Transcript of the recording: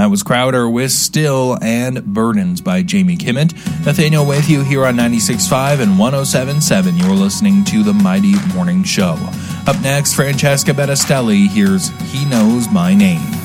That was Crowder with Still and Burdens by Jamie Kimmett. Nathaniel with you here on 96.5 and 107.7. You're listening to The Mighty Morning Show. Up next, Francesca Bettistelli. Here's He Knows My Name.